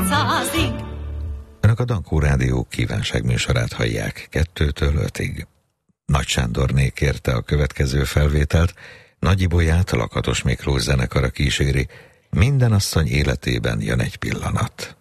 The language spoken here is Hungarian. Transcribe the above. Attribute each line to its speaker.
Speaker 1: 500-ig.
Speaker 2: Önök a Dankó Rádió kívánságműsorát hallják 2-től 5-ig. Nagy Sándorné kérte a következő felvételt, Nagy Ibolyát a Lakatos Miklós zenekara kíséri, Minden asszony életében jön egy pillanat.